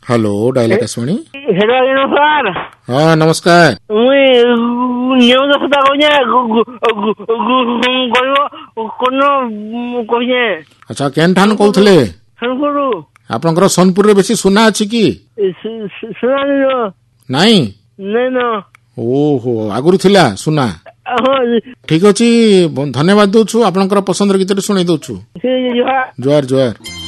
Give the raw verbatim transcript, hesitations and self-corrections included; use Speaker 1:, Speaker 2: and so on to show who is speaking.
Speaker 1: Hello dial Akashvani.
Speaker 2: Hello नमस्कार।
Speaker 1: हाँ नमस्कार।
Speaker 2: मुई नियम दसता कहने कोन कहने।
Speaker 1: अच्छा केन ठान कहथले?
Speaker 2: सोनपुर।
Speaker 1: आपनकर सोनपुर रे बेसी सुना अछि की?
Speaker 2: सुना न
Speaker 1: नहीं
Speaker 2: नहीं न।
Speaker 1: ओहो आगुरु थिला सुना। ठीक अछि धन्यवाद दउछु आपनकर पसंद रे गीत सुनै दउछु। जुआर जुआर।